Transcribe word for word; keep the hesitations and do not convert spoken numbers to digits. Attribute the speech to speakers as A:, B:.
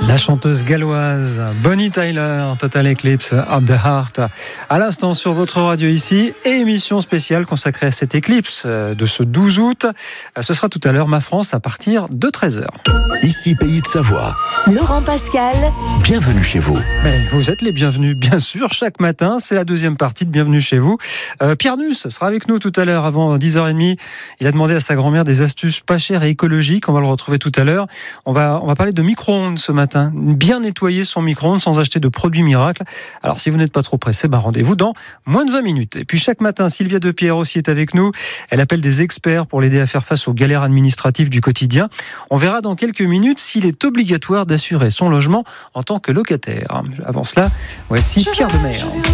A: La chanteuse galloise Bonnie Tyler, Total Eclipse of the Heart. À l'instant sur votre radio ici, et émission spéciale consacrée à cette éclipse de ce douze août. Ce sera tout à l'heure, Ma France, à partir de treize heures.
B: Ici, Pays de Savoie.
C: Laurent Pascal.
B: Bienvenue chez vous.
A: Mais vous êtes les bienvenus, bien sûr, chaque matin. C'est la deuxième partie de Bienvenue chez vous. Euh, Pierre Nuss sera avec nous tout à l'heure avant dix heures trente. Il a demandé à sa grand-mère des astuces pas chères et écologiques. On va le retrouver tout à l'heure. On va, on va parler de micro-ondes ce matin. Bien nettoyer son micro-ondes sans acheter de produits miracles. Alors si vous n'êtes pas trop pressé, bah rendez-vous dans moins de vingt minutes. Et puis chaque matin, Sylvia Depierre aussi est avec nous. Elle appelle des experts pour l'aider à faire face aux galères administratives du quotidien. On verra dans quelques minutes s'il est obligatoire d'assurer son logement en tant que locataire. Avant cela, voici Pierre Demers.